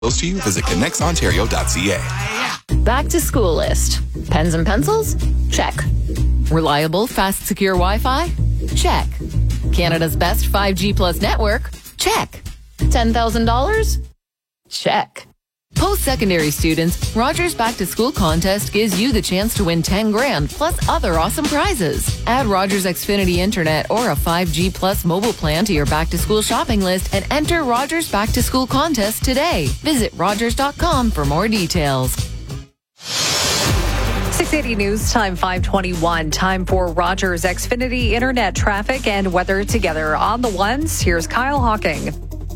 Close to you, visit connectsontario.ca. Back to school list. Pens and pencils? Check. Reliable, fast, secure Wi-Fi? Check. Canada's best 5G plus network? Check. $10,000? Check. Post-secondary students, Rogers Back to School contest gives you the chance to win $10,000 plus other awesome prizes. Add Rogers Xfinity Internet or a 5G plus mobile plan to your Back to School shopping list and enter Rogers Back to School contest today. Visit Rogers.com for more details. 680 News Time 521. Time for Rogers Xfinity Internet traffic and weather together. On the ones, here's Kyle Hawking.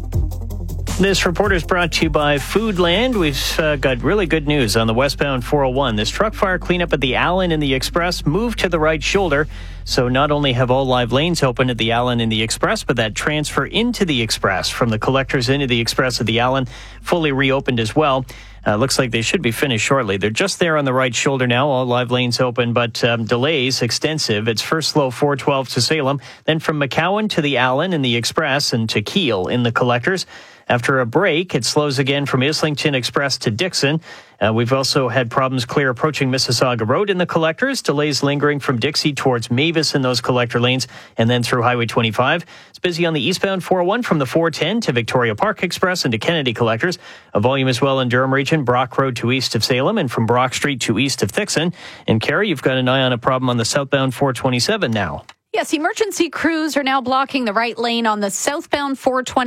This report is brought to you by Foodland. We've got really good news on the westbound 401. This truck fire cleanup at the Allen and the Express moved to the right shoulder. So not only have all live lanes open at the Allen and the Express, but that transfer into the Express from the collectors into the Express at the Allen fully reopened as well. Looks like they should be finished shortly. They're just there on the right shoulder now. All live lanes open, but delays extensive. It's first slow 412 to Salem, then from McCowan to the Allen in the Express and to Kiel in the collectors. After a break, it slows again from Islington Express to Dixon. We've also had problems clear approaching Mississauga Road in the collectors, delays lingering from Dixie towards Mavis in those collector lanes, and then through Highway 25. It's busy on the eastbound 401 from the 410 to Victoria Park Express and to Kennedy collectors. A volume as well in Durham region, Brock Road to east of Salem and from Brock Street to east of Thixon. And Carrie, you've got an eye on a problem on the southbound 427 now. Yes, emergency crews are now blocking the right lane on the southbound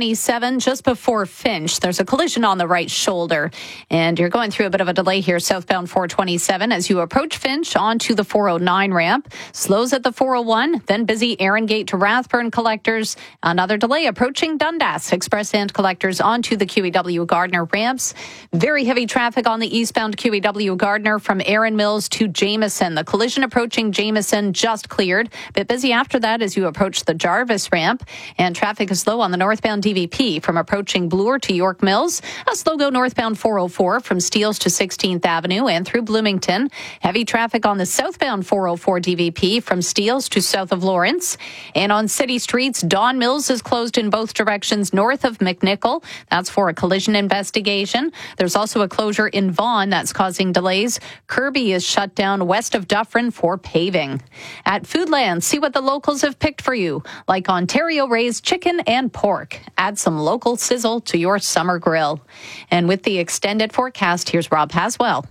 427 just before Finch. There's a collision on the right shoulder, and you're going through a bit of a delay here, southbound 427, as you approach Finch onto the 409 ramp. Slows at the 401, then busy Erin Gate to Rathburn collectors. Another delay approaching Dundas Express and collectors onto the QEW Gardner ramps. Very heavy traffic on the eastbound QEW Gardner from Erin Mills to Jameson. The collision approaching Jameson just cleared, but busy after that as you approach the Jarvis ramp, and traffic is slow on the northbound DVP from approaching Bloor to York Mills. A slow go northbound 404 from Steeles to 16th Avenue and through Bloomington. Heavy traffic on the southbound 404 DVP from Steeles to south of Lawrence. And on city streets, Don Mills is closed in both directions north of McNichol. That's for a collision investigation. There's also a closure in Vaughan that's causing delays. Kirby is shut down west of Dufferin for paving. At Foodland, see what the locals have picked for you, like Ontario raised chicken and pork. Add some local sizzle to your summer grill. And with the extended forecast, here's Rob Haswell.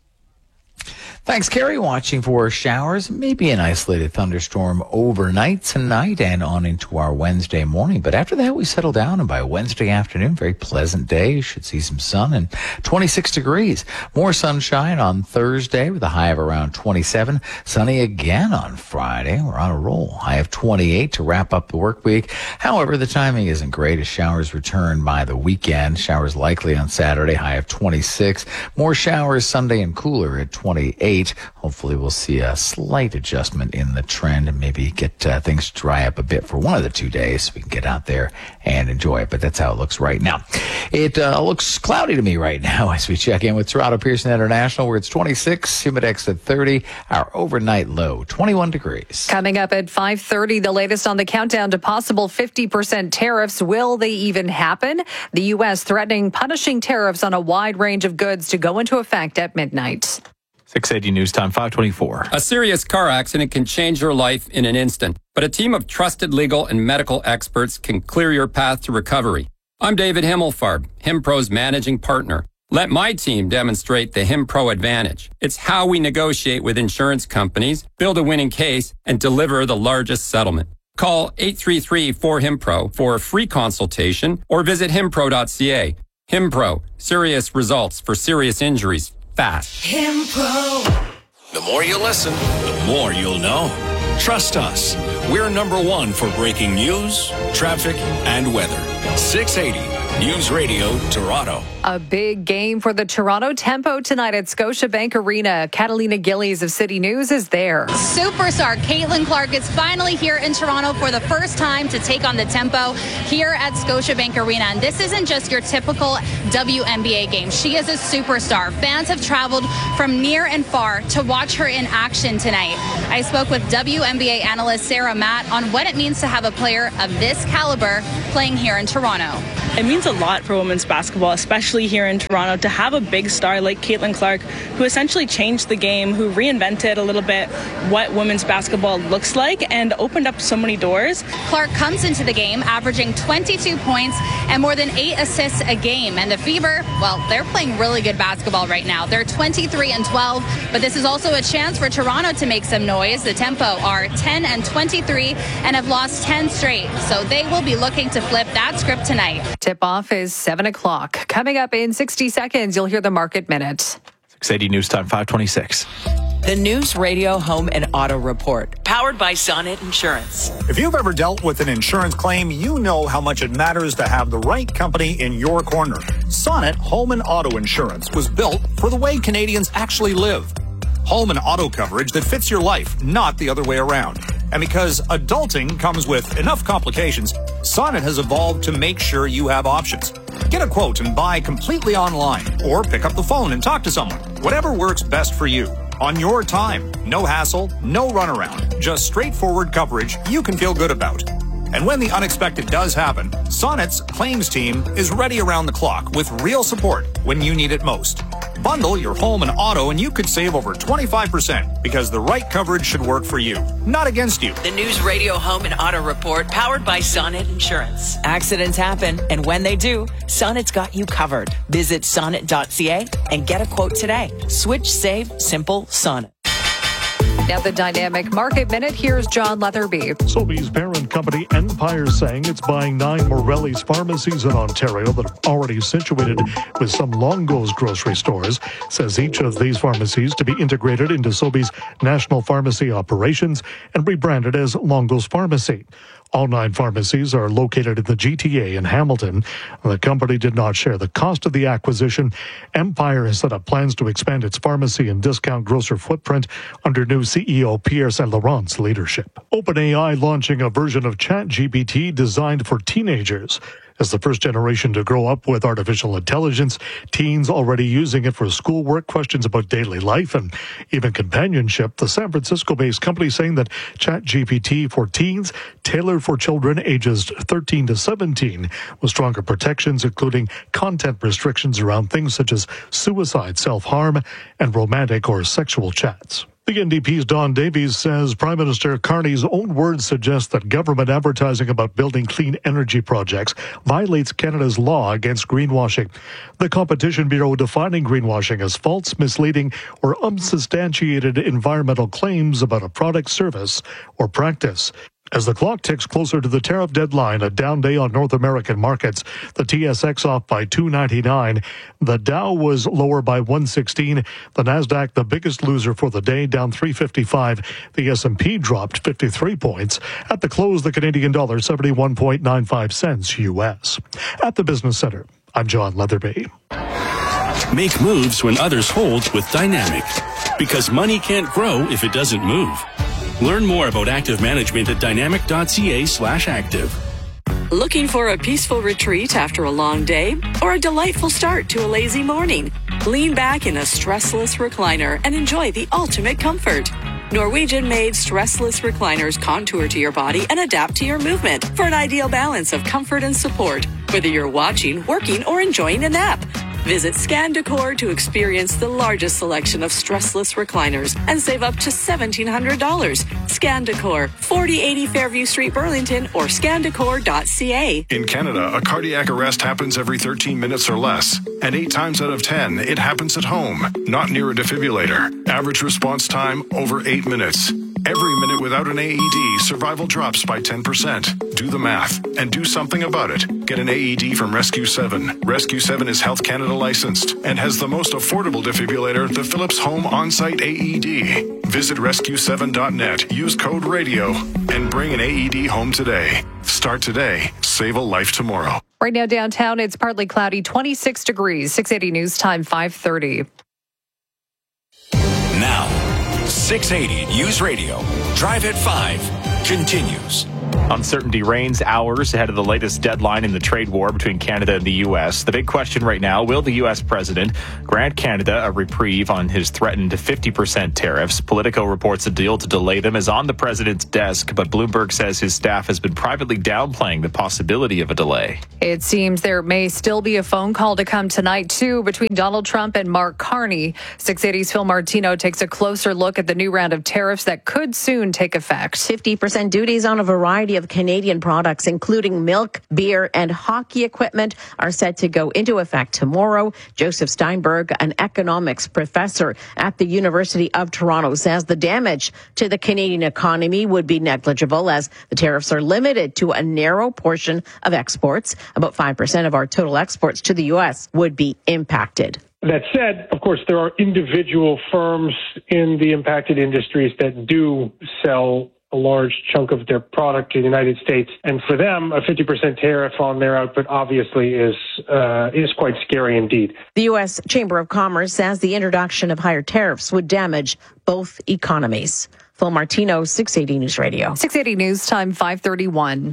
Thanks, Carrie. Watching for showers, maybe an isolated thunderstorm overnight tonight and on into our Wednesday morning. But after that, we settle down, and by Wednesday afternoon, very pleasant day. Should see some sun and 26 degrees. More sunshine on Thursday with a high of around 27. Sunny again on Friday. We're on a roll. High of 28 to wrap up the work week. However, the timing isn't great as showers return by the weekend. Showers likely on Saturday, high of 26. More showers Sunday and cooler at 28. Hopefully we'll see a slight adjustment in the trend and maybe get things dry up a bit for one of the 2 days so we can get out there and enjoy it. But that's how it looks right now. It looks cloudy to me right now as we check in with Toronto Pearson International, where it's 26, Humidex at 30, our overnight low, 21 degrees. Coming up at 5:30, the latest on the countdown to possible 50% tariffs. Will they even happen? The U.S. threatening punishing tariffs on a wide range of goods to go into effect at midnight. 680 News Time 524. A serious car accident can change your life in an instant, but a team of trusted legal and medical experts can clear your path to recovery. I'm David Himmelfarb, HimPro's managing partner. Let my team demonstrate the HimPro advantage. It's how we negotiate with insurance companies, build a winning case, and deliver the largest settlement. Call 833-4HIMPRO for a free consultation or visit himpro.ca. HimPro, serious results for serious injuries. Fast. HimPro. The more you listen, the more you'll know. Trust us. We're number one for breaking news, traffic, and weather. 680 News Radio Toronto. A big game for the Toronto Tempo tonight at Scotiabank Arena. Catalina Gillies of City News is there. Superstar Caitlin Clark is finally here in Toronto for the first time to take on the Tempo here at Scotiabank Arena. And this isn't just your typical WNBA game. She is a superstar. Fans have traveled from near and far to watch her in action tonight. I spoke with WNBA analyst Sarah Matt on what it means to have a player of this caliber playing here in Toronto. It means a lot for women's basketball, especially here in Toronto, to have a big star like Caitlin Clark, who essentially changed the game, who reinvented a little bit what women's basketball looks like and opened up so many doors. Clark comes into the game averaging 22 points and more than 8 assists a game. And the Fever, well, they're playing really good basketball right now. They're 23-12, but this is also a chance for Toronto to make some noise. The Tempo are 10-23 and have lost 10 straight, so they will be looking to flip that script tonight. Tip-off is 7 o'clock. Coming up in 60 seconds, you'll hear the Market Minute. 680 News Time 526. The News Radio Home and Auto Report, powered by Sonnet Insurance. If you've ever dealt with an insurance claim, you know how much it matters to have the right company in your corner. Sonnet Home and Auto Insurance was built for the way Canadians actually live. Home and auto coverage that fits your life, not the other way around. And because adulting comes with enough complications, Sonnet has evolved to make sure you have options. Get a quote and buy completely online, or pick up the phone and talk to someone. Whatever works best for you. On your time. No hassle, no runaround. Just straightforward coverage you can feel good about. And when the unexpected does happen, Sonnet's claims team is ready around the clock with real support when you need it most. Bundle your home and auto and you could save over 25% because the right coverage should work for you, not against you. The News Radio Home and Auto Report, powered by Sonnet Insurance. Accidents happen, and when they do, Sonnet's got you covered. Visit sonnet.ca and get a quote today. Switch, save, simple, Sonnet. Now the Dynamic Market Minute. Here's John Leatherby. Sobeys parent company Empire saying it's buying 9 Morelli's pharmacies in Ontario that are already situated with some Longo's grocery stores. Says each of these pharmacies to be integrated into Sobeys' national pharmacy operations and rebranded as Longo's Pharmacy. All 9 pharmacies are located in the GTA in Hamilton. The company did not share the cost of the acquisition. Empire has set up plans to expand its pharmacy and discount grocer footprint under new CEO Pierre Saint-Laurent's leadership. OpenAI launching a version of ChatGPT designed for teenagers. As the first generation to grow up with artificial intelligence, teens already using it for schoolwork, questions about daily life, and even companionship. The San Francisco-based company saying that ChatGPT for teens, tailored for children ages 13 to 17, with stronger protections, including content restrictions around things such as suicide, self-harm, and romantic or sexual chats. The NDP's Don Davies says Prime Minister Carney's own words suggest that government advertising about building clean energy projects violates Canada's law against greenwashing. The Competition Bureau defining greenwashing as false, misleading, or unsubstantiated environmental claims about a product, service, or practice. As the clock ticks closer to the tariff deadline, a down day on North American markets. The TSX off by 299. The Dow was lower by 116. The Nasdaq, the biggest loser for the day, down 355. The S&P dropped 53 points. At the close, the Canadian dollar 71.95 cents U.S. At the Business Center, I'm John Leatherby. Make moves when others hold with Dynamic, because money can't grow if it doesn't move. Learn more about active management at dynamic.ca/active. Looking for a peaceful retreat after a long day or a delightful start to a lazy morning? Lean back in a stressless recliner and enjoy the ultimate comfort. Norwegian-made stressless recliners contour to your body and adapt to your movement for an ideal balance of comfort and support, whether you're watching, working, or enjoying a nap. Visit Scan Decor to experience the largest selection of stressless recliners and save up to $1,700. Scan Decor, 4080 Fairview Street, Burlington, or scandecor.ca. In Canada, a cardiac arrest happens every 13 minutes or less, and 8 times out of 10, it happens at home, not near a defibrillator. Average response time, over 8 minutes. Every minute without an AED, survival drops by 10%. Do the math and do something about it. Get an AED from Rescue 7. Rescue 7 is Health Canada licensed and has the most affordable defibrillator, the Philips Home On-Site AED. Visit rescue7.net, use code RADIO, and bring an AED home today. Start today. Save a life tomorrow. Right now downtown, it's partly cloudy, 26 degrees, 680 News Time, 5:30. Now, 680 News Radio, Drive at 5, continues. Uncertainty reigns hours ahead of the latest deadline in the trade war between Canada and the U.S. The big question right now, will the U.S. president grant Canada a reprieve on his threatened 50% tariffs? Politico reports a deal to delay them is on the president's desk, but Bloomberg says his staff has been privately downplaying the possibility of a delay. It seems there may still be a phone call to come tonight, too, between Donald Trump and Mark Carney. 680's Phil Martino takes a closer look at the new round of tariffs that could soon take effect. 50% duties on a variety of Canadian products, including milk, beer, and hockey equipment, are set to go into effect tomorrow. Joseph Steinberg, an economics professor at the University of Toronto, says the damage to the Canadian economy would be negligible as the tariffs are limited to a narrow portion of exports. About 5% of our total exports to the U.S. would be impacted. That said, of course, there are individual firms in the impacted industries that do sell a large chunk of their product to the United States. And for them, a 50% tariff on their output obviously is quite scary indeed. The U.S. Chamber of Commerce says the introduction of higher tariffs would damage both economies. Phil Martino, 680 News Radio. 680 News Time, 5:31.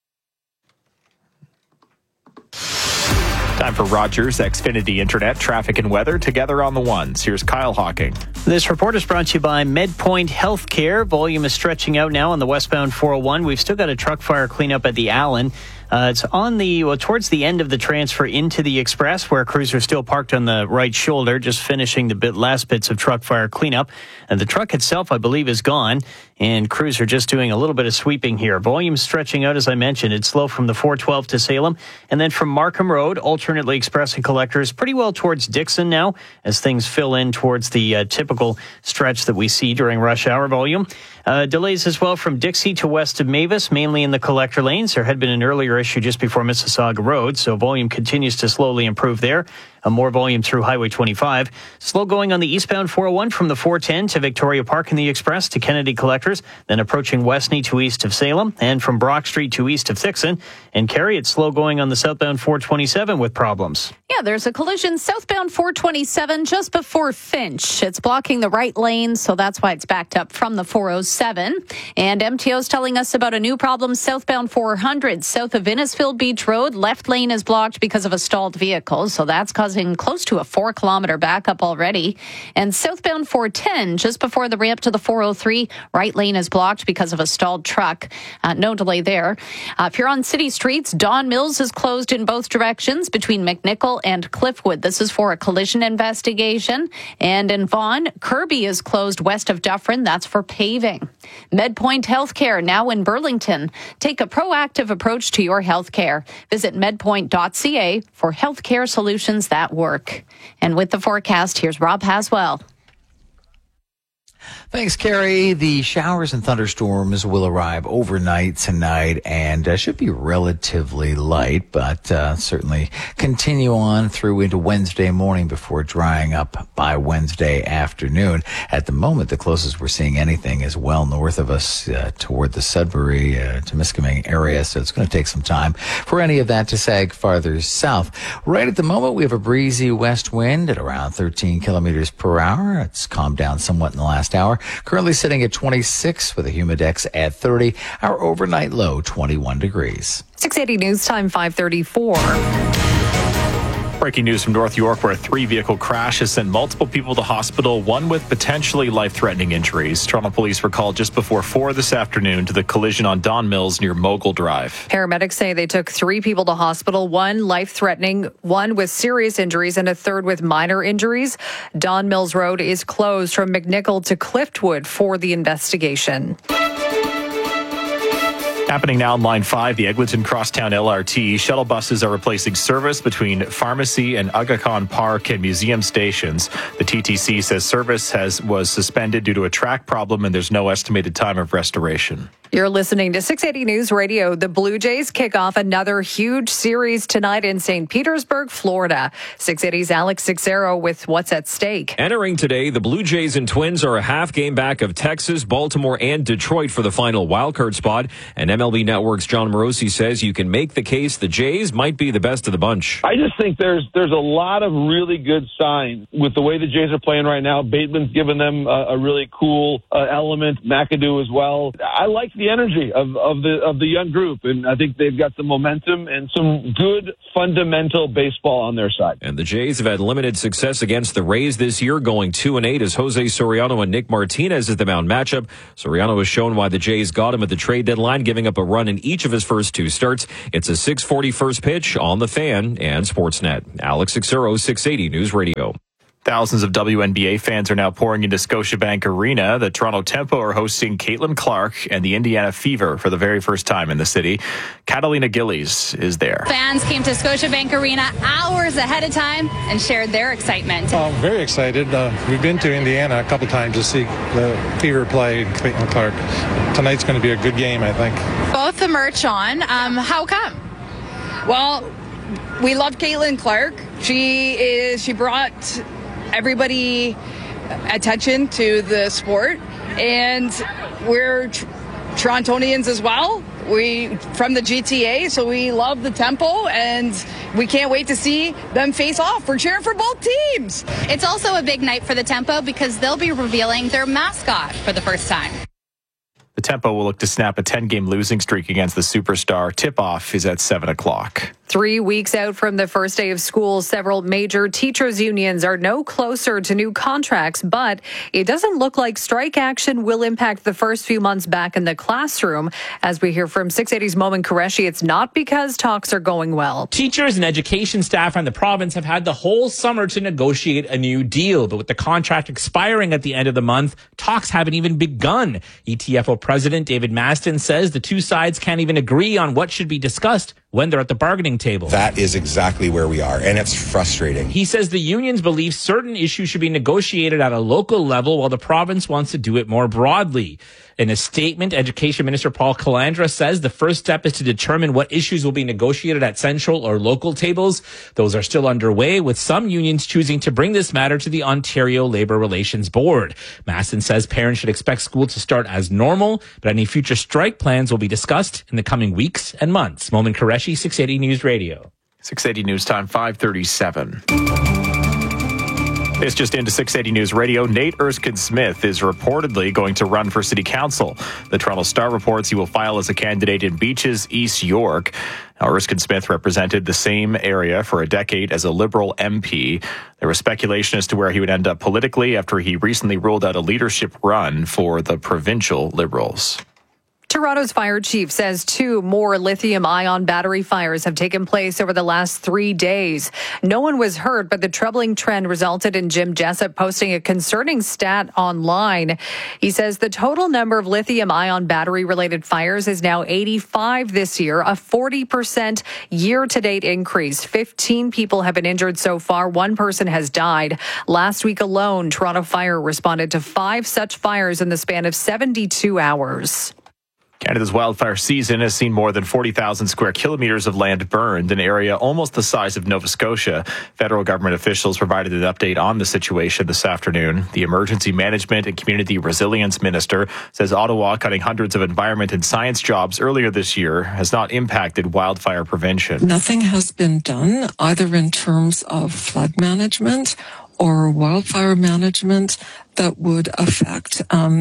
Time for Rogers Xfinity Internet, traffic and weather together on the ones. Here's Kyle Hawking. This report is brought to you by MedPoint Healthcare. Volume is stretching out now on the westbound 401. We've still got a truck fire cleanup at the Allen. It's on towards the end of the transfer into the Express, where crews are still parked on the right shoulder, just finishing the last bits of truck fire cleanup. And the truck itself, I believe, is gone, and crews are just doing a little bit of sweeping here. Volume stretching out, as I mentioned. It's slow from the 412 to Salem, and then from Markham Road, alternately express and collectors pretty well towards Dixon now, as things fill in towards the typical stretch that we see during rush hour volume. Delays as well from Dixie to west of Mavis, mainly in the collector lanes. There had been an earlier issue just before Mississauga Road, so volume continues to slowly improve there. More volume through Highway 25. Slow going on the eastbound 401 from the 410 to Victoria Park in the Express to Kennedy Collectors, then approaching Westney to east of Salem, and from Brock Street to east of Thixon. And Kerry, it's slow going on the southbound 427 with problems. Yeah, there's a collision southbound 427 just before Finch. It's blocking the right lane, so that's why it's backed up from the 407. And MTO's telling us about a new problem southbound 400 south of Innisfield Beach Road. Left lane is blocked because of a stalled vehicle, so that's causing close to a 4-kilometer backup already. And southbound 410, just before the ramp to the 403, right lane is blocked because of a stalled truck. No delay there. If you're on city streets, Don Mills is closed in both directions between McNichol and Cliffwood. This is for a collision investigation. And in Vaughan, Kirby is closed west of Dufferin. That's for paving. MedPoint Healthcare, now in Burlington. Take a proactive approach to your healthcare. Visit medpoint.ca for healthcare solutions that work. And with the forecast, here's Rob Haswell. Thanks, Carrie. The showers and thunderstorms will arrive overnight tonight and should be relatively light, but certainly continue on through into Wednesday morning before drying up by Wednesday afternoon. At the moment, the closest we're seeing anything is well north of us toward the Sudbury, Temiskaming area, so it's going to take some time for any of that to sag farther south. Right at the moment, we have a breezy west wind at around 13 kilometers per hour. It's calmed down somewhat in the last hour. Currently sitting at 26 with a humidex at 30. Our overnight low, 21 degrees. 680 News Time, 5:34. Breaking news from North York, where a 3-vehicle crash has sent multiple people to hospital, one with potentially life-threatening injuries. Toronto police were called just before 4 this afternoon to the collision on Don Mills near Mogul Drive. Paramedics say they took 3 people to hospital, 1 life-threatening, 1 with serious injuries, and a 3rd with minor injuries. Don Mills Road is closed from McNichol to Cliftwood for the investigation. Happening now on Line 5, the Eglinton Crosstown LRT. Shuttle buses are replacing service between Pharmacy and Aga Khan Park and Museum stations. The TTC says service was suspended due to a track problem, and there's no estimated time of restoration. You're listening to 680 News Radio. The Blue Jays kick off another huge series tonight in St. Petersburg, Florida. 680's Alex Sixero with what's at stake. Entering today, the Blue Jays and Twins are a half game back of Texas, Baltimore, and Detroit for the final wildcard spot. And MLB Network's John Morosi says you can make the case the Jays might be the best of the bunch. I just think there's a lot of really good signs with the way the Jays are playing right now. Bateman's given them a really cool element. McAdoo as well. I like the energy of the young group, and I think they've got some momentum and some good fundamental baseball on their side. And the Jays have had limited success against the Rays this year, going 2-8 as Jose Soriano and Nick Martinez is the mound matchup. Soriano has shown why the Jays got him at the trade deadline, giving up a run in each of his first two starts. It's a 6:40 first pitch on The Fan and Sportsnet. Alex Xero, 680 News Radio. Thousands of WNBA fans are now pouring into Scotiabank Arena. The Toronto Tempo are hosting Caitlin Clark and the Indiana Fever for the very first time in the city. Catalina Gillies is there. Fans came to Scotiabank Arena hours ahead of time and shared their excitement. Very excited. We've been to Indiana a couple times to see the Fever play Caitlin Clark. Tonight's going to be a good game, I think. Both the merch on. How come? Well, we love Caitlin Clark. She brought everybody attention to the sport, and we're Torontonians as well. We from the GTA, so we love the Tempo, and we can't wait to see them face off. We're cheering for both teams. It's also a big night for the Tempo because they'll be revealing their mascot for the first time. The Tempo will look to snap a 10-game losing streak against the Superstar. Tip-off is at 7 o'clock. 3 weeks out from the first day of school, several major teachers' unions are no closer to new contracts, but it doesn't look like strike action will impact the first few months back in the classroom. As we hear from 680's Momin Qureshi, it's not because talks are going well. Teachers and education staff around the province have had the whole summer to negotiate a new deal, but with the contract expiring at the end of the month, talks haven't even begun. ETFO President David Maston says the two sides can't even agree on what should be discussed when they're at the bargaining table. That is exactly where we are, and it's frustrating. He says the unions believe certain issues should be negotiated at a local level while the province wants to do it more broadly. In a statement, Education Minister Paul Calandra says the first step is to determine what issues will be negotiated at central or local tables. Those are still underway, with some unions choosing to bring this matter to the Ontario Labour Relations Board. Masson says parents should expect school to start as normal, but any future strike plans will be discussed in the coming weeks and months. Momin Qureshi, 680 News Radio. 680 News Time, 5:37. It's just into 680 News Radio. Nate Erskine-Smith is reportedly going to run for City Council. The Toronto Star reports he will file as a candidate in Beaches, East York. Now, Erskine-Smith represented the same area for a decade as a Liberal MP. There was speculation as to where he would end up politically after he recently ruled out a leadership run for the provincial Liberals. Toronto's fire chief says 2 more lithium-ion battery fires have taken place over the last 3 days. No one was hurt, but the troubling trend resulted in Jim Jessup posting a concerning stat online. He says the total number of lithium-ion battery-related fires is now 85 this year, a 40% year-to-date increase. 15 people have been injured so far. 1 person has died. Last week alone, Toronto Fire responded to 5 such fires in the span of 72 hours. Canada's wildfire season has seen more than 40,000 square kilometers of land burned, an area almost the size of Nova Scotia. Federal government officials provided an update on the situation this afternoon. The Emergency Management and Community Resilience Minister says Ottawa cutting hundreds of environment and science jobs earlier this year has not impacted wildfire prevention. Nothing has been done either in terms of flood management or wildfire management that would affect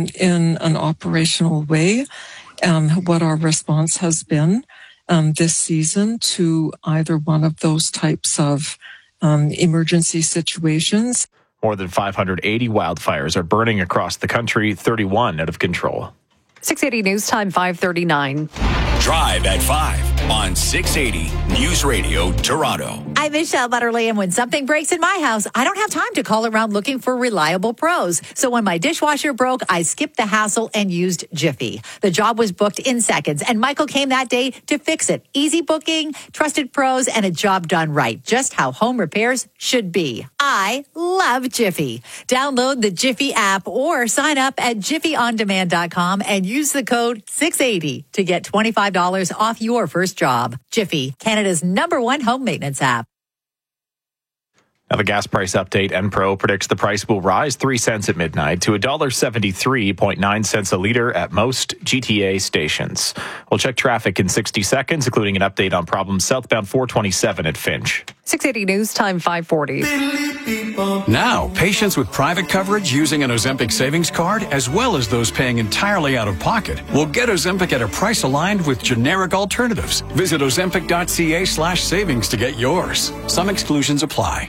in an operational way what our response has been this season to either one of those types of emergency situations. More than 580 wildfires are burning across the country, 31 out of control. 680 News Time, 5:39. Drive at 5 on 680 News Radio Toronto. I'm Michelle Butterly, and when something breaks in my house, I don't have time to call around looking for reliable pros. So when my dishwasher broke, I skipped the hassle and used Jiffy. The job was booked in seconds, and Michael came that day to fix it. Easy booking, trusted pros, and a job done right. Just how home repairs should be. I love Jiffy. Download the Jiffy app or sign up at jiffyondemand.com and use the code 680 to get $25 off your first job. Jiffy, Canada's #1 home maintenance app. Now, the gas price update, Enpro predicts the price will rise 3 cents at midnight to $1.73.9 a liter at most GTA stations. We'll check traffic in 60 seconds, including an update on problems southbound 427 at Finch. 680 News Time 540. Now, patients with private coverage using an Ozempic savings card, as well as those paying entirely out of pocket, will get Ozempic at a price aligned with generic alternatives. Visit ozempic.ca/savings to get yours. Some exclusions apply.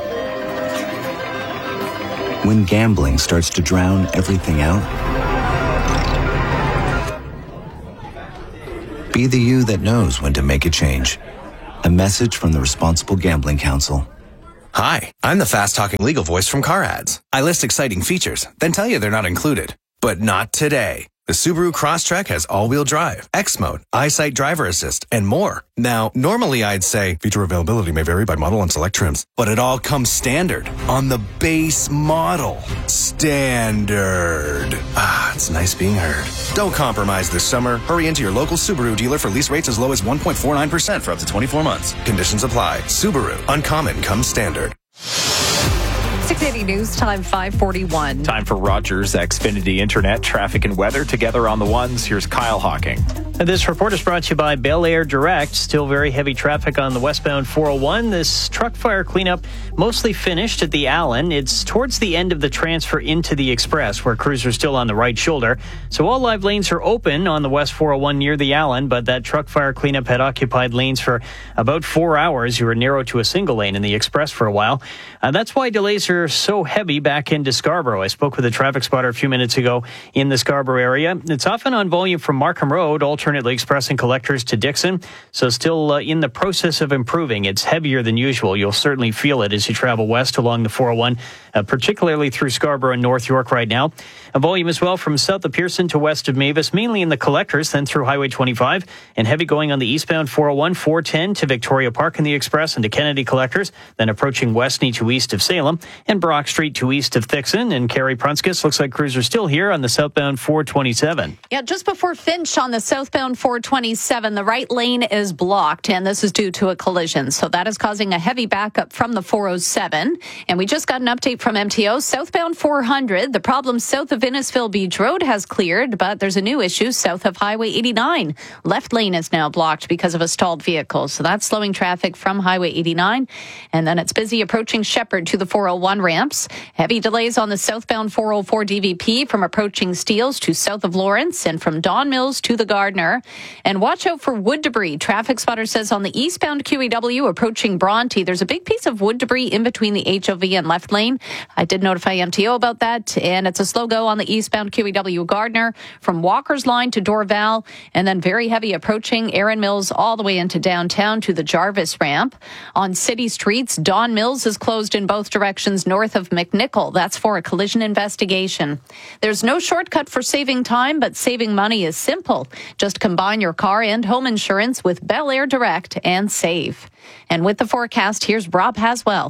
When gambling starts to drown everything out, be the you that knows when to make a change. A message from the Responsible Gambling Council. Hi, I'm the fast-talking legal voice from Car Ads. I list exciting features, then tell you they're not included. But not today. The Subaru Crosstrek has all-wheel drive, X-Mode, EyeSight driver assist, and more. Now, normally I'd say feature availability may vary by model and select trims, but it all comes standard on the base model. Standard. Ah, it's nice being heard. Don't compromise this summer. Hurry into your local Subaru dealer for lease rates as low as 1.49% for up to 24 months. Conditions apply. Subaru. Uncommon comes standard. 680 News Time 541. Time for Rogers Xfinity Internet, traffic and weather together on the ones. Here's Kyle Hawking. This report is brought to you by Bel Air Direct. Still very heavy traffic on the westbound 401. This truck fire cleanup mostly finished at the Allen. It's towards the end of the transfer into the Express, where crews are still on the right shoulder. So all live lanes are open on the West 401 near the Allen, but that truck fire cleanup had occupied lanes for about 4 hours. You were narrowed to a single lane in the Express for a while. That's why delays are so heavy back into Scarborough. I spoke with a traffic spotter a few minutes ago in the Scarborough area. It's often on volume from Markham Road, alternately expressing collectors to Dixon. So still in the process of improving. It's heavier than usual. You'll certainly feel it as you travel west along the 401, particularly through Scarborough and North York right now. A volume as well from south of Pearson to west of Mavis, mainly in the collectors, then through Highway 25, and heavy going on the eastbound 401, 410 to Victoria Park in the Express and to Kennedy collectors, then approaching Westney to east of Salem, and Brock Street to east of Thixon and Carey Prunskis. Looks like crews are still here on the southbound 427. Yeah, just before Finch on the southbound 427, the right lane is blocked, and this is due to a collision. So that is causing a heavy backup from the 407. And we just got an update from MTO. Southbound 400, the problem south of Innisfil Beach Road has cleared, but there's a new issue south of Highway 89. Left lane is now blocked because of a stalled vehicle. So that's slowing traffic from Highway 89. And then it's busy approaching Shepherd to the 401 ramps. Heavy delays on the southbound 404 DVP from approaching Steeles to south of Lawrence and from Don Mills to the Gardner. And watch out for wood debris. Traffic spotter says on the eastbound QEW approaching Bronte, there's a big piece of wood debris in between the HOV and left lane. I did notify MTO about that, and it's a slow go on the eastbound QEW Gardner from Walker's Line to Dorval, and then very heavy approaching Erin Mills all the way into downtown to the Jarvis ramp. On city streets, Don Mills is closed in both directions north of McNichol. That's for a collision investigation. There's no shortcut for saving time, but saving money is simple. Just combine your car and home insurance with Bel Air Direct and save. And with the forecast, here's Rob Haswell.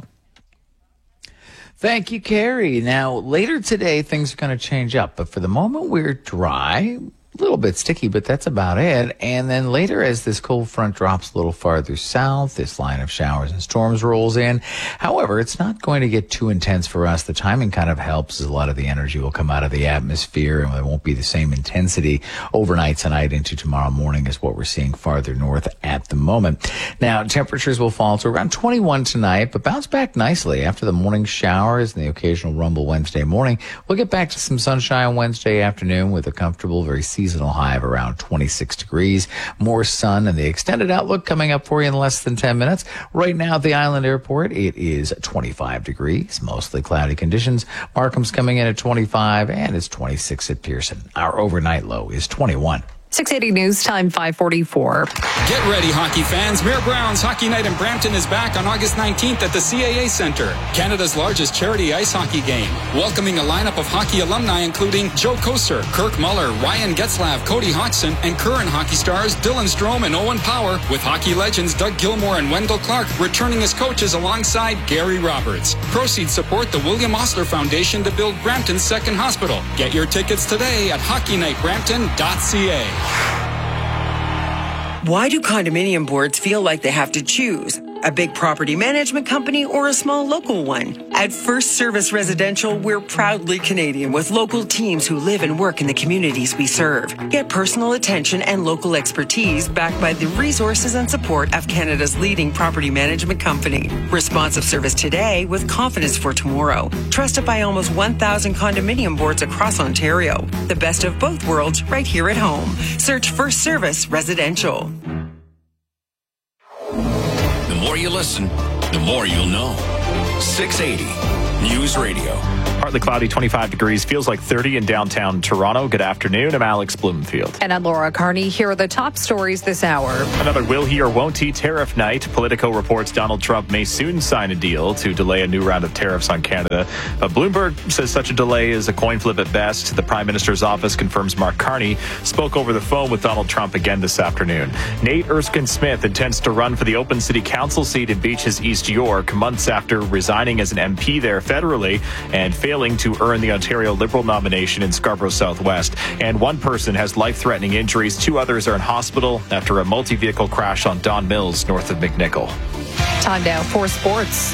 Thank you, Carrie. Now, later today, things are going to change up, but for the moment, we're dry. A little bit sticky, but that's about it. And then later, as this cold front drops a little farther south, this line of showers and storms rolls in. However, it's not going to get too intense for us. The timing kind of helps, as a lot of the energy will come out of the atmosphere, and it won't be the same intensity overnight tonight into tomorrow morning as what we're seeing farther north at the moment. Now, temperatures will fall to around 21 tonight, but bounce back nicely after the morning showers and the occasional rumble Wednesday morning. We'll get back to some sunshine Wednesday afternoon with a comfortable, very seasonal high of around 26 degrees. More sun and the extended outlook coming up for you in less than 10 minutes. Right now at the Island Airport, it is 25 degrees, mostly cloudy conditions. Markham's coming in at 25 and it's 26 at Pearson. Our overnight low is 21. 680 News Time 544. Get ready, hockey fans. Mayor Brown's Hockey Night in Brampton is back on August 19th at the CAA Centre, Canada's largest charity ice hockey game. Welcoming a lineup of hockey alumni including Joe Koser, Kirk Muller, Ryan Getzlav, Cody Hodgson, and current hockey stars Dylan Strome and Owen Power, with hockey legends Doug Gilmour and Wendell Clark returning as coaches alongside Gary Roberts. Proceeds support the William Osler Foundation to build Brampton's second hospital. Get your tickets today at hockeynightbrampton.ca. Why do condominium boards feel like they have to choose? a big property management company, or a small local one. At First Service Residential, we're proudly Canadian with local teams who live and work in the communities we serve. Get personal attention and local expertise backed by the resources and support of Canada's leading property management company. Responsive service today with confidence for tomorrow. Trusted by almost 1,000 condominium boards across Ontario. The best of both worlds right here at home. Search First Service Residential. The more you listen, the more you'll know. 680 News Radio. Partly cloudy, 25 degrees. Feels like 30 in downtown Toronto. Good afternoon. I'm Alex Blumenfield. And I'm Laura Carney. Here are the top stories this hour. Another will he or won't he tariff night. Politico reports Donald Trump may soon sign a deal to delay a new round of tariffs on Canada. But Bloomberg says such a delay is a coin flip at best. The Prime Minister's office confirms Mark Carney spoke over the phone with Donald Trump again this afternoon. Nate Erskine-Smith intends to run for the open city council seat in Beaches, East York, months after resigning as an MP there federally and failing to earn the Ontario Liberal nomination in Scarborough Southwest. And one person has life-threatening injuries. 2 others are in hospital after a multi-vehicle crash on Don Mills north of McNichol. Time now for sports.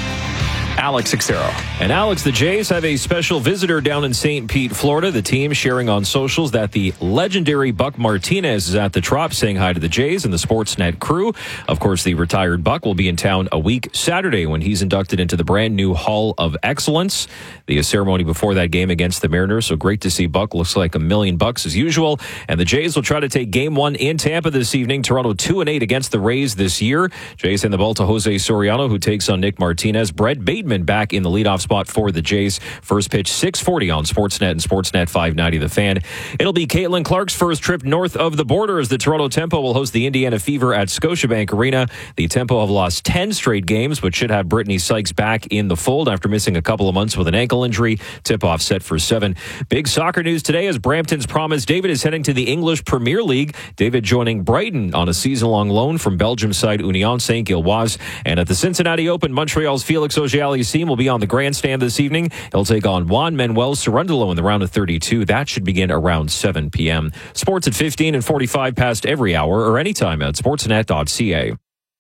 Alex Xero. And Alex, the Jays have a special visitor down in St. Pete, Florida. The team sharing on socials that the legendary Buck Martinez is at the Trop saying hi to the Jays and the Sportsnet crew. Of course, the retired Buck will be in town a week Saturday when he's inducted into the brand new Hall of Excellence. The ceremony before that game against the Mariners. So great to see Buck. Looks like $1 million as usual. And the Jays will try to take game 1 in Tampa this evening. Toronto 2-8 against the Rays this year. Jays hand the ball to Jose Soriano, who takes on Nick Martinez. Brett Bateman back in the leadoff spot for the Jays. First pitch 6:40 on Sportsnet and Sportsnet 590 The Fan. It'll be Caitlin Clark's first trip north of the border as the Toronto Tempo will host the Indiana Fever at Scotiabank Arena. The Tempo have lost 10 straight games, but should have Brittany Sykes back in the fold after missing a couple of months with an ankle injury. Tip-off set for 7. Big soccer news today as Brampton's Promise David is heading to the English Premier League. David joining Brighton on a season-long loan from Belgium side Union Saint-Gilloise. And at the Cincinnati Open, Montreal's Felix Auger-Aliassime will be on the grandstand this evening. He'll take on Juan Manuel Cerundolo in the round of 32. That should begin around 7 p.m. Sports at 15 and 45 past every hour or anytime at sportsnet.ca.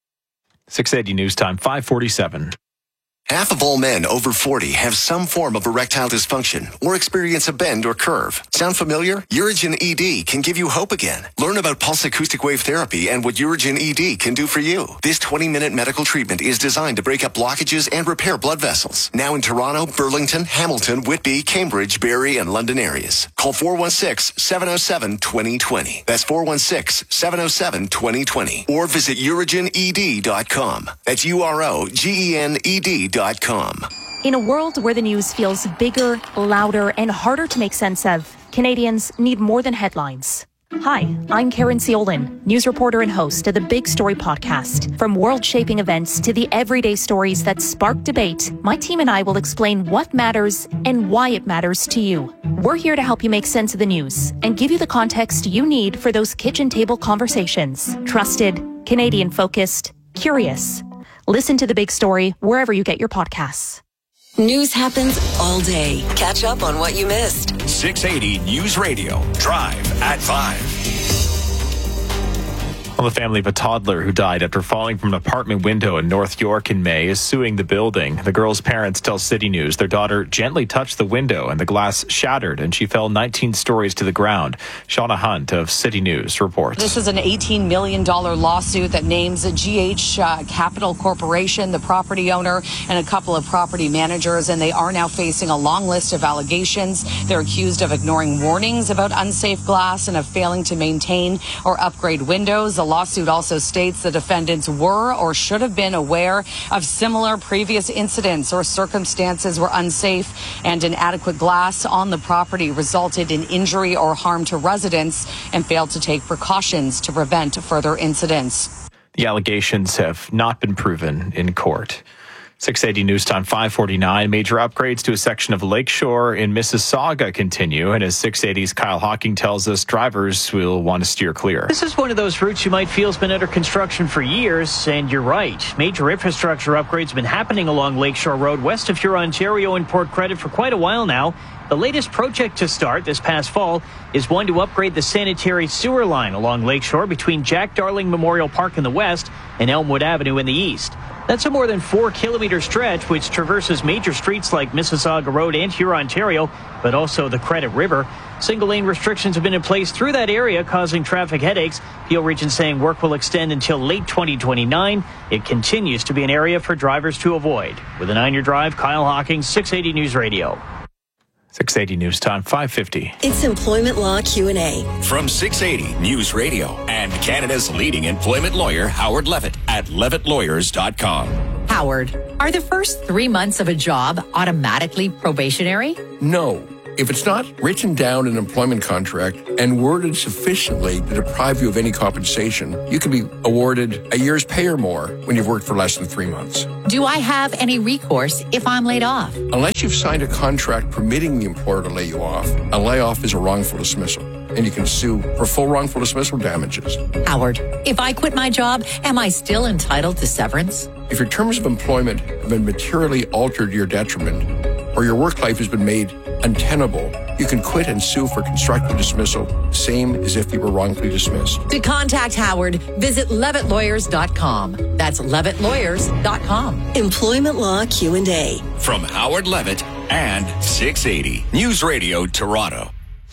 680 News Time, 5:47. Half of all men over 40 have some form of erectile dysfunction or experience a bend or curve. Sound familiar? Urigen ED can give you hope again. Learn about pulse acoustic wave therapy and what Urigen ED can do for you. This 20-minute medical treatment is designed to break up blockages and repair blood vessels. Now in Toronto, Burlington, Hamilton, Whitby, Cambridge, Barrie, and London areas. Call 416-707-2020. That's 416-707-2020. Or visit urigened.com. That's UROGENED.com. In a world where the news feels bigger, louder, and harder to make sense of, Canadians need more than headlines. Hi, I'm Karen Ciolin, news reporter and host of the Big Story podcast. From world-shaping events to the everyday stories that spark debate, my team and I will explain what matters and why it matters to you. We're here to help you make sense of the news and give you the context you need for those kitchen table conversations. Trusted, Canadian-focused, curious. Listen to The Big Story wherever you get your podcasts. News happens all day. Catch up on what you missed. 680 News Radio. Drive at 5. Well, the family of a toddler who died after falling from an apartment window in North York in May is suing the building. The girl's parents tell City News their daughter gently touched the window and the glass shattered and she fell 19 stories to the ground. Shauna Hunt of City News reports. This is an $18 million lawsuit that names GH Capital Corporation, the property owner, and a couple of property managers, and they are now facing a long list of allegations. They're accused of ignoring warnings about unsafe glass and of failing to maintain or upgrade windows. The lawsuit also states the defendants were or should have been aware of similar previous incidents or circumstances where unsafe and inadequate glass on the property resulted in injury or harm to residents and failed to take precautions to prevent further incidents. The allegations have not been proven in court. 680 News Time 549. Major upgrades to a section of Lakeshore in Mississauga continue. And as 680's Kyle Hawking tells us, drivers will want to steer clear. This is one of those routes you might feel has been under construction for years. And you're right. Major infrastructure upgrades have been happening along Lakeshore Road west of Huron, Ontario and Port Credit for quite a while now. The latest project to start this past fall is one to upgrade the sanitary sewer line along Lakeshore between Jack Darling Memorial Park in the west and Elmwood Avenue in the east. That's a more than 4-kilometer stretch which traverses major streets like Mississauga Road and Huron, Ontario, but also the Credit River. Single-lane restrictions have been in place through that area, causing traffic headaches. Peel Region saying work will extend until late 2029. It continues to be an area for drivers to avoid. With a 9-year drive, Kyle Hawking, 680 News Radio. 680 News Time 550. It's Employment Law Q&A. From 680 News Radio and Canada's leading employment lawyer, Howard Levitt at levittlawyers.com. Howard, are the first 3 months of a job automatically probationary? No. If it's not written down in an employment contract and worded sufficiently to deprive you of any compensation, you can be awarded a year's pay or more when you've worked for less than 3 months. Do I have any recourse if I'm laid off? Unless you've signed a contract permitting the employer to lay you off, a layoff is a wrongful dismissal, and you can sue for full wrongful dismissal damages. Howard, if I quit my job, am I still entitled to severance? If your terms of employment have been materially altered to your detriment, or your work life has been made untenable, you can quit and sue for constructive dismissal, same as if you were wrongfully dismissed. To contact Howard, visit levittlawyers.com. That's levittlawyers.com. Employment Law Q&A. From Howard Levitt and 680 News Radio Toronto.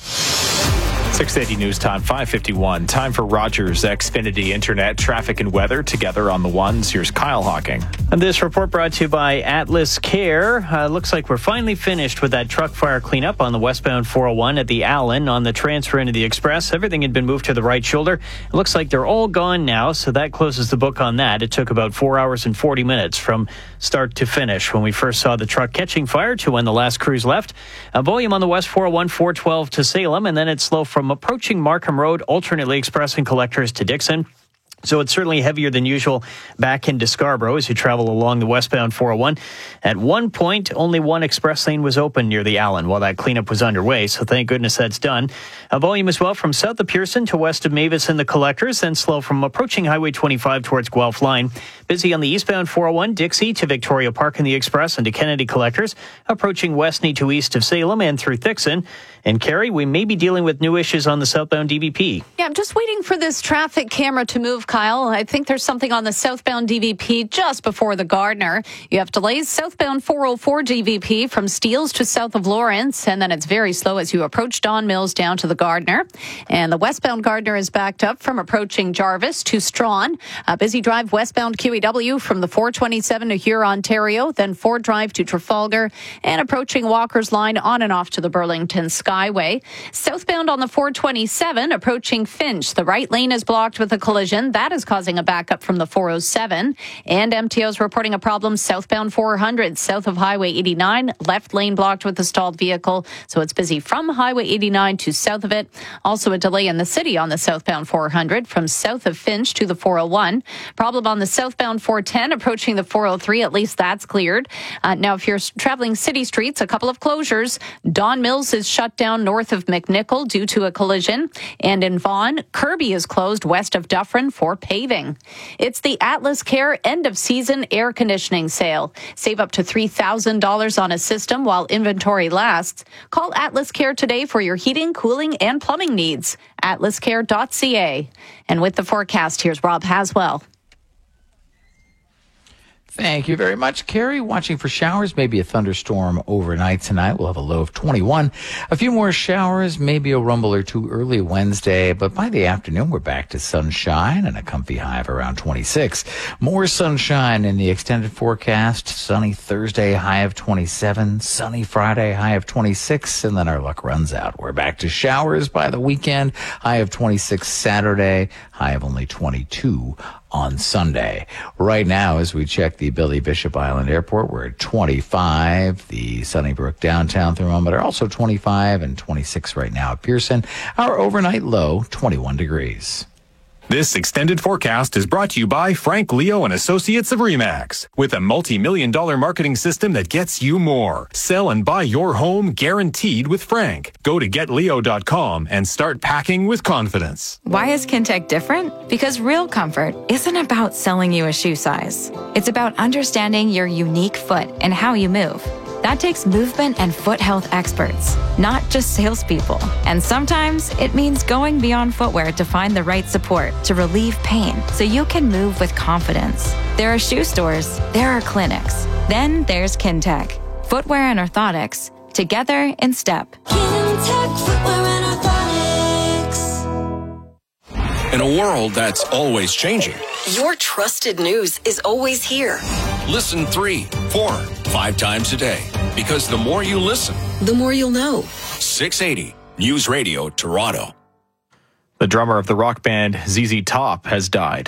680 News Time 551. Time for Rogers Xfinity Internet traffic and weather together on the ones. Here's Kyle Hawking. And this report brought to you by Atlas Care. Looks like we're finally finished with that truck fire cleanup on the westbound 401 at the Allen on the transfer into the Express. Everything had been moved to the right shoulder. It looks like they're all gone now, so that closes the book on that. It took about 4 hours and 40 minutes from start to finish when we first saw the truck catching fire to when the last crews left. Volume on the West 401, 412 to Salem, and then it's slow from approaching Markham Road, alternately expressing collectors to Dixon. So it's certainly heavier than usual back into Scarborough as you travel along the westbound 401. At one point, only one express lane was open near the Allen while that cleanup was underway, so thank goodness that's done. A volume as well from south of Pearson to west of Mavis and the collectors, then slow from approaching Highway 25 towards Guelph Line. Busy on the eastbound 401, Dixie to Victoria Park in the Express and to Kennedy collectors, approaching Westney to east of Salem and through Thixon. And Carrie, we may be dealing with new issues on the southbound DVP. Yeah, I'm just waiting for this traffic camera to move, Kyle. I think there's something on the southbound DVP just before the Gardner. You have delays southbound 404 DVP from Steeles to south of Lawrence, and then it's very slow as you approach Don Mills down to the Gardner. And the westbound Gardner is backed up from approaching Jarvis to Strawn. A busy drive westbound QEW from the 427 to Huron, Ontario, then Ford Drive to Trafalgar, and approaching Walker's Line on and off to the Burlington Skyway. Southbound on the 427, approaching Finch. The right lane is blocked with a collision. That is causing a backup from the 407. And MTO's reporting a problem southbound 400, south of Highway 89. Left lane blocked with a stalled vehicle. So it's busy from Highway 89 to south of it. Also a delay in the city on the southbound 400 from south of Finch to the 401. Problem on the southbound 410 approaching the 403. At least that's cleared. Now, if you're traveling city streets, a couple of closures. Don Mills is shut down north of McNichol due to a collision. And in Vaughan, Kirby is closed west of Dufferin for paving. It's the Atlas Care end of season air conditioning sale. Save up to $3,000 on a system while inventory lasts. Call Atlas Care today for your heating, cooling, and plumbing needs. atlascare.ca. And with the forecast, here's Rob Haswell. Thank you very much, Carrie. Watching for showers, maybe a thunderstorm overnight tonight. We'll have a low of 21. A few more showers, maybe a rumble or two early Wednesday, but by the afternoon, we're back to sunshine and a comfy high of around 26. More sunshine in the extended forecast. Sunny Thursday, high of 27. Sunny Friday, high of 26. And then our luck runs out. We're back to showers by the weekend. High of 26 Saturday, high of only 22 on Sunday. Right now, as we check the Billy Bishop Island Airport, we're at 25. The Sunnybrook downtown thermometer also 25 and 26 right now at Pearson. Our overnight low, 21 degrees. This extended forecast is brought to you by Frank Leo and Associates of RE/MAX. With a multi-million-dollar marketing system that gets you more. Sell and buy your home guaranteed with Frank. Go to getleo.com and start packing with confidence. Why is Kintec different? Because real comfort isn't about selling you a shoe size. It's about understanding your unique foot and how you move. That takes movement and foot health experts, not just salespeople. And sometimes it means going beyond footwear to find the right support to relieve pain so you can move with confidence. There are shoe stores, there are clinics. Then there's Kintec. Footwear and orthotics, together in step. Kintec Footwear and Orthotics. In a world that's always changing, Your trusted news is always here. listen 3, 4, 5 times a day. Because the more you listen, The more you'll know. 680 News Radio Toronto. The drummer of the rock band ZZ Top has died.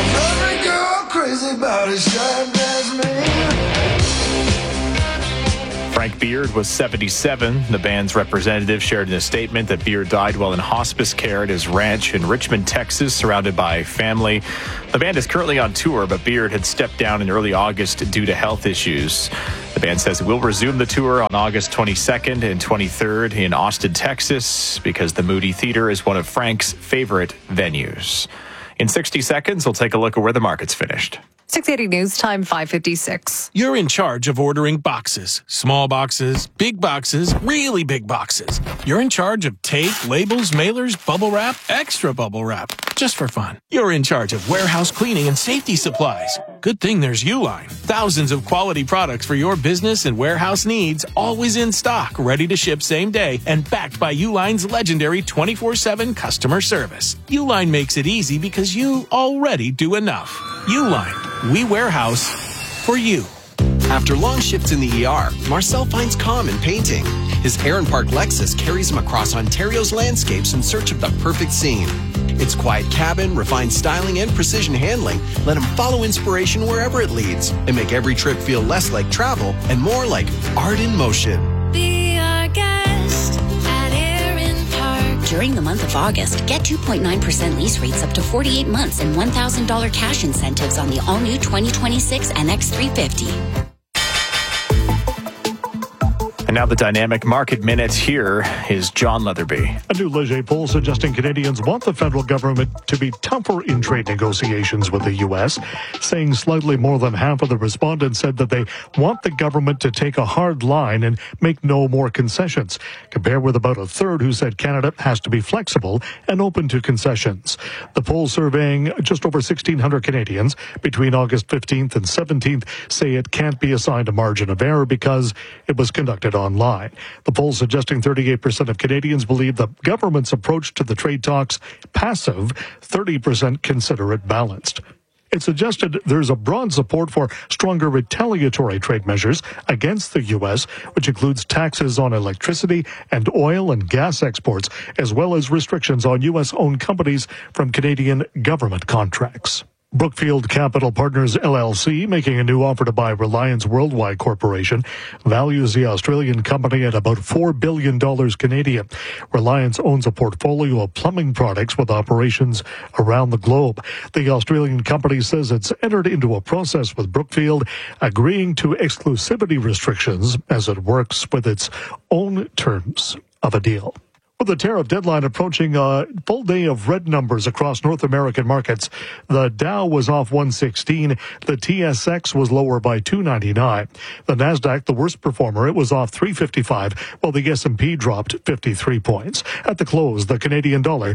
Frank Beard was 77. The band's representative shared in a statement that Beard died while in hospice care at his ranch in Richmond, Texas, surrounded by family. The band is currently on tour, but Beard had stepped down in early August due to health issues. The band says it will resume the tour on August 22nd and 23rd in Austin, Texas, because the Moody Theater is one of Frank's favorite venues. In 60 seconds, we'll take a look at where the market's finished. 680 News Time, 5:56. You're in charge of ordering boxes. Small boxes, big boxes, really big boxes. You're in charge of tape, labels, mailers, bubble wrap, extra bubble wrap, just for fun. You're in charge of warehouse cleaning and safety supplies. Good thing there's Uline. Thousands of quality products for your business and warehouse needs, always in stock, ready to ship same day, and backed by Uline's legendary 24/7 customer service. Uline makes it easy because you already do enough. Uline. We warehouse for you. After long shifts in the ER, Marcel finds calm in painting. His Heron Park Lexus carries him across Ontario's landscapes in search of the perfect scene. Its quiet cabin, refined styling, and precision handling let him follow inspiration wherever it leads and make every trip feel less like travel and more like art in motion. Be our guest at Heron Park. During the month of August, get 2.9% lease rates up to 48 months and $1,000 cash incentives on the all-new 2026 NX350. And now the Dynamic Market Minute. Here is John Leatherby. A new Leger poll suggesting Canadians want the federal government to be tougher in trade negotiations with the U.S., saying slightly more than half of the respondents said that they want the government to take a hard line and make no more concessions, compared with about a third who said Canada has to be flexible and open to concessions. The poll surveying just over 1,600 Canadians between August 15th and 17th say it can't be assigned a margin of error because it was conducted online. The poll suggesting 38% of Canadians believe the government's approach to the trade talks passive, 30% consider it balanced. It suggested there's a broad support for stronger retaliatory trade measures against the U.S., which includes taxes on electricity and oil and gas exports, as well as restrictions on U.S.-owned companies from Canadian government contracts. Brookfield Capital Partners LLC, making a new offer to buy Reliance Worldwide Corporation, values the Australian company at about $4 billion Canadian. Reliance owns a portfolio of plumbing products with operations around the globe. The Australian company says it's entered into a process with Brookfield, agreeing to exclusivity restrictions as it works with its own terms of a deal. With the tariff deadline approaching a full day of red numbers across North American markets, the Dow was off 116. The TSX was lower by 299. The Nasdaq, the worst performer, it was off 355, while the S&P dropped 53 points. At the close, the Canadian dollar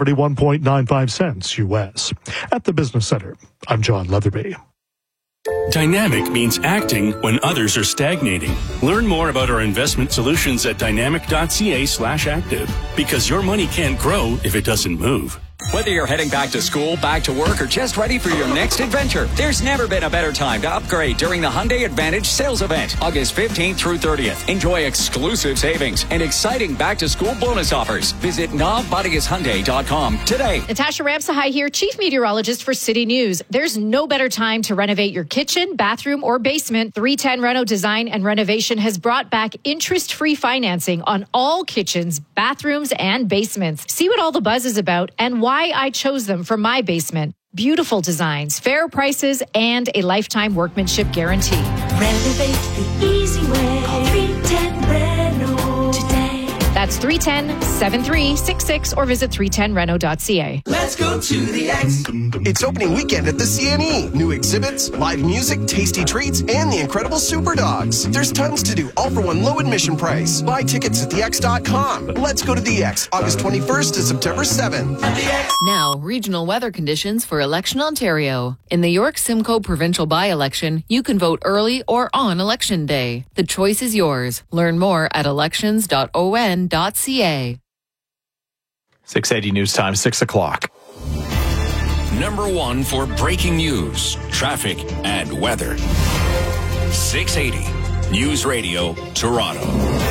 71.95 cents U.S. At the Business Center, I'm John Leatherby. Dynamic means acting when others are stagnating. Learn more about our investment solutions at dynamic.ca/active, because your money can't grow if it doesn't move. Whether you're heading back to school, back to work, or just ready for your next adventure, there's never been a better time to upgrade during the Hyundai Advantage sales event, August 15th through 30th. Enjoy exclusive savings and exciting back-to-school bonus offers. Visit NavBodyIsHyundai.com today. Natasha Ramsahai here, Chief Meteorologist for City News. There's no better time to renovate your kitchen, bathroom, or basement. 310 Reno Design and Renovation has brought back interest-free financing on all kitchens, bathrooms, and basements. See what all the buzz is about and why why I chose them for my basement. Beautiful designs, fair prices, and a lifetime workmanship guarantee. Renovate the easy way. Call 310 Reno today. That's 310-7366 or visit 310reno.ca. Let's go to the X. It's opening weekend at the CNE. New exhibits, live music, tasty treats, and the incredible Super Dogs. There's tons to do, all for one low admission price. Buy tickets at thex.com. Let's go to the X, August 21st to September 7th. Now, regional weather conditions for Election Ontario. In the York Simcoe provincial by-election, you can vote early or on Election Day. The choice is yours. Learn more at elections.on.ca. 680 News Time, 6 o'clock. Number one for breaking news, traffic, and weather. 680 News Radio, Toronto.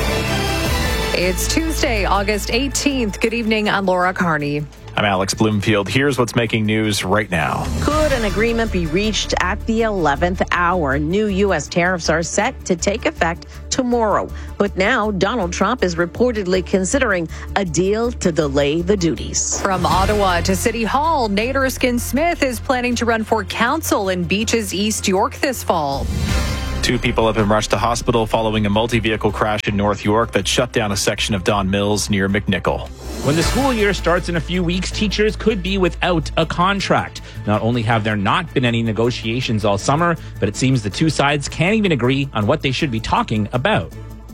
It's Tuesday, August 18th. Good evening. I'm Laura Carney. I'm Alex Bloomfield. Here's what's making news right now. Could an agreement be reached at the 11th hour? New U.S. tariffs are set to take effect tomorrow. But now Donald Trump is reportedly considering a deal to delay the duties. From Ottawa to City Hall, Nate Erskine-Smith is planning to run for council in Beaches, East York this fall. 2 people have been rushed to hospital following a multi-vehicle crash in North York that shut down a section of Don Mills near McNichol. When the school year starts in a few weeks, teachers could be without a contract. Not only have there not been any negotiations all summer, but it seems the two sides can't even agree on what they should be talking about.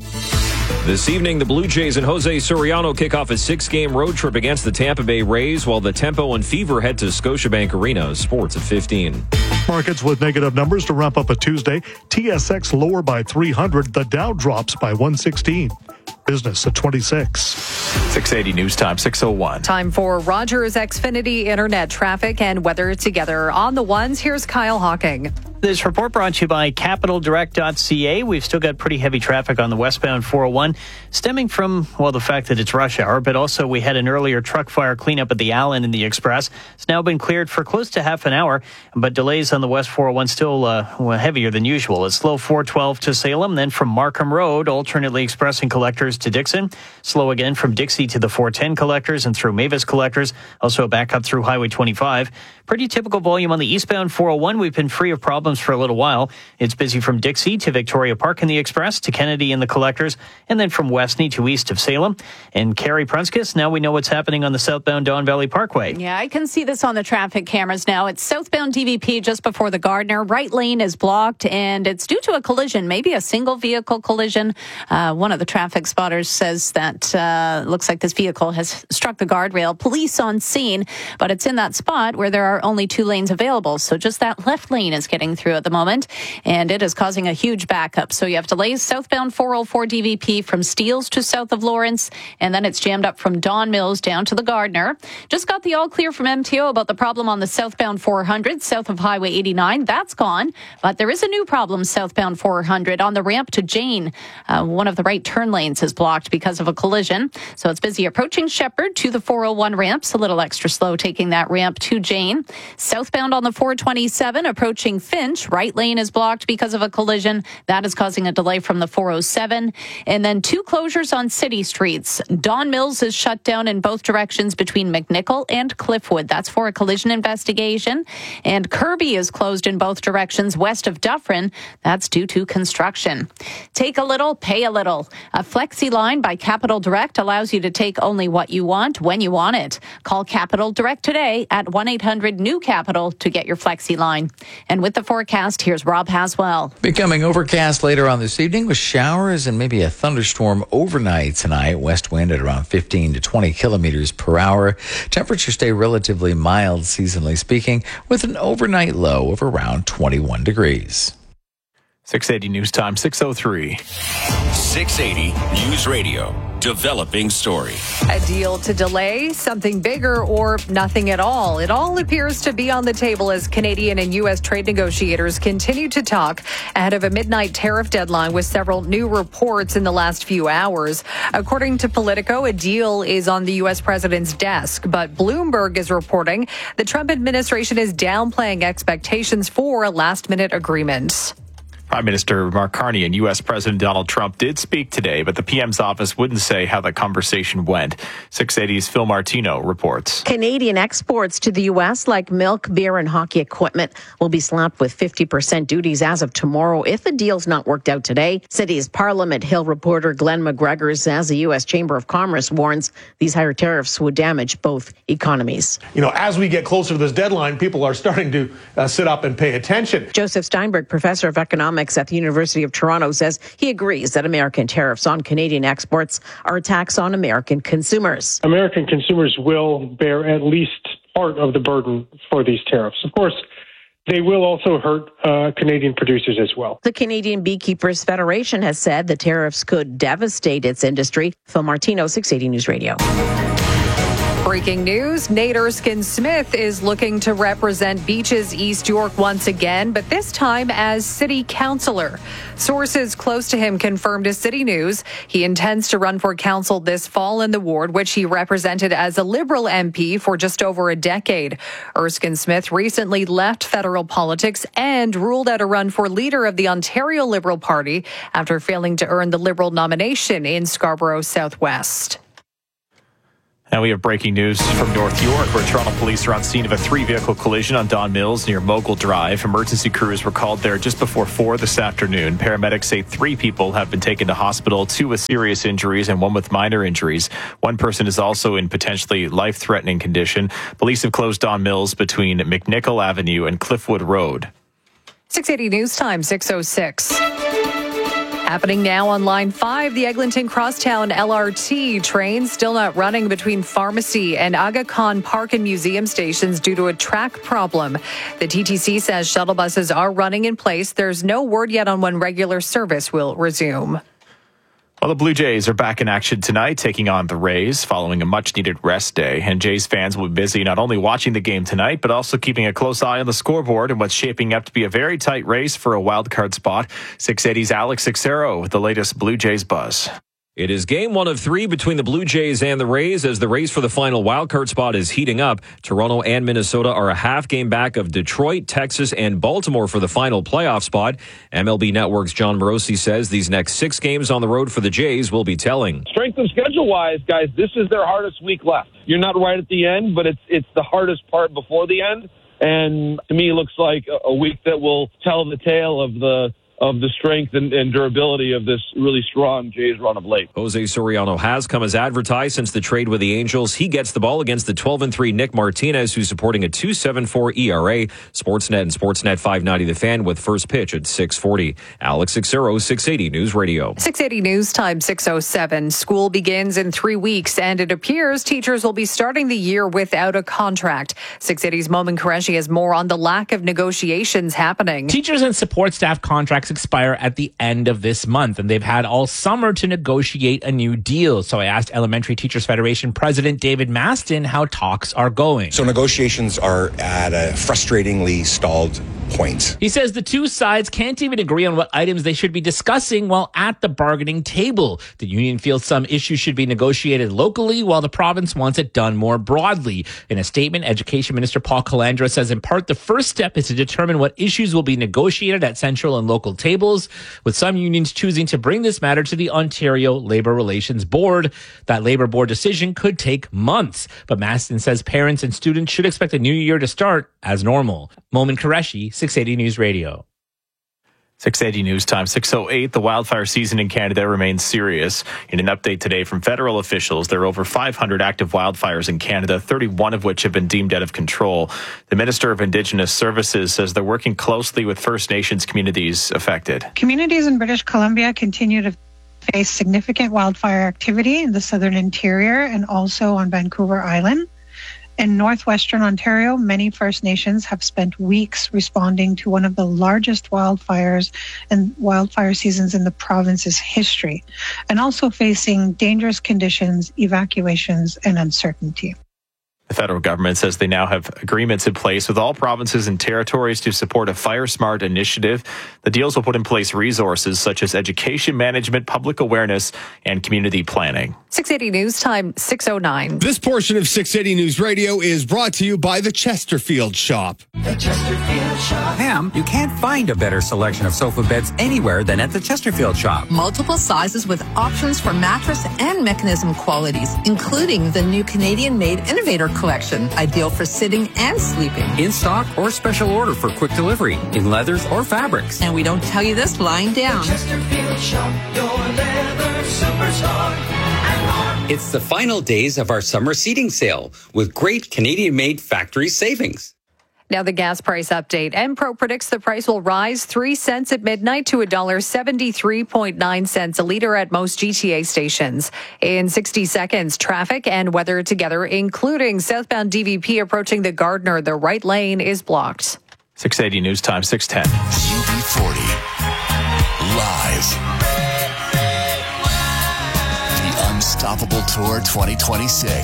This evening, the Blue Jays and Jose Soriano kick off a 6-game road trip against the Tampa Bay Rays, while the Tempo and Fever head to Scotiabank Arena. Sports at 15. Markets with negative numbers to wrap up a Tuesday. TSX lower by 300. The Dow drops by 116. Business at 26. 680 News Time, 6:01. Time for Rogers Xfinity Internet traffic and weather together. On the ones, here's Kyle Hawking. This report brought to you by CapitalDirect.ca. We've still got pretty heavy traffic on the westbound 401, stemming from, well, the fact that it's rush hour, but also we had an earlier truck fire cleanup at the Allen in the Express. It's now been cleared for close to half an hour, but delays on the West 401 still heavier than usual. It's slow 412 to Salem, then from Markham Road, alternately expressing collectors to Dixon. Slow again from Dixie to the 410 collectors and through Mavis collectors. Also back up through Highway 25. Pretty typical volume on the eastbound 401. We've been free of problems for a little while. It's busy from Dixie to Victoria Park in the Express, to Kennedy in the collectors, and then from Westney to east of Salem. And Carrie Prunskis, now we know what's happening on the southbound Don Valley Parkway. Yeah, I can see this on the traffic cameras now. It's southbound DVP just before the Gardner. Right lane is blocked, and it's due to a collision, maybe a single vehicle collision. One of the traffic spotters says that looks like this vehicle has struck the guardrail. Police on scene, but it's in that spot where there are only 2 lanes available. So just that left lane is getting through at the moment, and it is causing a huge backup. So you have delays southbound 404 DVP from Steeles to south of Lawrence, and then it's jammed up from Don Mills down to the Gardner. Just got the all clear from MTO about the problem on the southbound 400 south of Highway 89. That's gone, but there is a new problem southbound 400 on the ramp to Jane. One of the right turn lanes is blocked because of a collision. So it's busy approaching Shepherd to the 401 ramps, a little extra slow taking that ramp to Jane. Southbound on the 427 approaching Finch, right lane is blocked because of a collision. That is causing a delay from the 407. And then 2 closures on city streets. Don Mills is shut down in both directions between McNichol and Cliffwood. That's for a collision investigation. And Kirby is closed in both directions west of Dufferin. That's due to construction. Take a little, pay a little. A Flexi line by Capital Direct allows you to take only what you want when you want it. Call Capital Direct today at 1-800-NEW-CAPITAL to get your Flexi line. And with the forecast, here's Rob Haswell. Becoming overcast later on this evening with showers and maybe a thunderstorm overnight tonight. West wind at around 15 to 20 kilometers per hour. Temperatures stay relatively mild, seasonally speaking, with an overnight low of around 21 degrees. 680 News Time, 6:03. 680 News Radio, developing story. A deal to delay, something bigger, or nothing at all. It all appears to be on the table as Canadian and U.S. trade negotiators continue to talk ahead of a midnight tariff deadline with several new reports in the last few hours. According to Politico, a deal is on the U.S. president's desk, but Bloomberg is reporting the Trump administration is downplaying expectations for a last-minute agreement. Prime Minister Mark Carney and U.S. President Donald Trump did speak today, but the PM's office wouldn't say how the conversation went. 680's Phil Martino reports. Canadian exports to the U.S., like milk, beer, and hockey equipment, will be slapped with 50% duties as of tomorrow if the deal's not worked out today. City's Parliament Hill reporter Glenn McGregor says the U.S. Chamber of Commerce warns these higher tariffs would damage both economies. As we get closer to this deadline, people are starting to sit up and pay attention. Joseph Steinberg, professor of economics at the University of Toronto, says he agrees that American tariffs on Canadian exports are a tax on American consumers. American consumers will bear at least part of the burden for these tariffs. Of course, they will also hurt Canadian producers as well. The Canadian Beekeepers Federation has said the tariffs could devastate its industry. Phil Martino, 680 News Radio. Breaking news, Nate Erskine-Smith is looking to represent Beaches East York once again, but this time as city councillor. Sources close to him confirmed to City News he intends to run for council this fall in the ward, which he represented as a Liberal MP for just over a decade. Erskine-Smith recently left federal politics and ruled out a run for leader of the Ontario Liberal Party after failing to earn the Liberal nomination in Scarborough Southwest. Now we have breaking news from North York, where Toronto police are on scene of a 3-vehicle collision on Don Mills near Mogul Drive. Emergency crews were called there just before 4 this afternoon. Paramedics say 3 people have been taken to hospital, 2 with serious injuries and 1 with minor injuries. 1 person is also in potentially life-threatening condition. Police have closed Don Mills between McNichol Avenue and Cliffwood Road. 680 News Time, 6:06. Happening now on Line 5, the Eglinton Crosstown LRT train still not running between Pharmacy and Aga Khan Park and Museum stations due to a track problem. The TTC says shuttle buses are running in place. There's no word yet on when regular service will resume. Well, the Blue Jays are back in action tonight, taking on the Rays following a much-needed rest day. And Jays fans will be busy not only watching the game tonight, but also keeping a close eye on the scoreboard and what's shaping up to be a very tight race for a wild-card spot. 680's Alex Cicero with the latest Blue Jays buzz. It is game 1 of 3 between the Blue Jays and the Rays as the race for the final wildcard spot is heating up. Toronto and Minnesota are a half game back of Detroit, Texas, and Baltimore for the final playoff spot. MLB Network's John Morosi says these next 6 games on the road for the Jays will be telling. Strength of schedule-wise, guys, this is their hardest week left. You're not right at the end, but it's the hardest part before the end. And to me, it looks like a week that will tell the tale of the strength and durability of this really strong Jays run of late. Jose Soriano has come as advertised since the trade with the Angels. He gets the ball against the 12-3 Nick Martinez, who's supporting a 2.74 ERA. Sportsnet and Sportsnet 590 The Fan with first pitch at 6:40. Alex Cicero, 680 News Radio. 680 News Time, 6:07. School begins in 3 weeks, and it appears teachers will be starting the year without a contract. 680's Momin Qureshi has more on the lack of negotiations happening. Teachers and support staff contracts expire at the end of this month, and they've had all summer to negotiate a new deal. So I asked Elementary Teachers Federation President David Maston how talks are going. So negotiations are at a frustratingly stalled point. He says the two sides can't even agree on what items they should be discussing while at the bargaining table. The union feels some issues should be negotiated locally, while the province wants it done more broadly. In a statement, Education Minister Paul Calandra says in part the first step is to determine what issues will be negotiated at central and local tables, with some unions choosing to bring this matter to the Ontario Labour Relations Board. That Labour Board decision could take months, but Maston says parents and students should expect the new year to start as normal. Momin Qureshi, 680 News Radio. 680 News Time, 6:08. The wildfire season in Canada remains serious. In an update today from federal officials, there are over 500 active wildfires in Canada, 31 of which have been deemed out of control. The Minister of Indigenous Services says they're working closely with First Nations communities affected. Communities in British Columbia continue to face significant wildfire activity in the southern interior and also on Vancouver Island. In northwestern Ontario, many First Nations have spent weeks responding to one of the largest wildfires and wildfire seasons in the province's history, and also facing dangerous conditions, evacuations, and uncertainty. The federal government says they now have agreements in place with all provinces and territories to support a Fire Smart initiative. The deals will put in place resources such as education management, public awareness, and community planning. 680 News Time, 6:09. This portion of 680 News Radio is brought to you by the Chesterfield Shop. The Chesterfield Shop. Pam, you can't find a better selection of sofa beds anywhere than at the Chesterfield Shop. Multiple sizes with options for mattress and mechanism qualities, including the new Canadian-made Innovator Collection, ideal for sitting and sleeping. In stock or special order for quick delivery, in leathers or fabrics. And we don't tell you this lying down. The Chesterfield Shop, your leather superstar. It's the final days of our summer seating sale with great Canadian-made factory savings. Now the gas price update. Enpro predicts the price will rise 3 cents at midnight to $1.73.9 a liter at most GTA stations. In 60 seconds, traffic and weather together, including southbound DVP approaching the Gardner. The right lane is blocked. 680 News Time, 610. UB40. Live. The Unstoppable Tour 2026.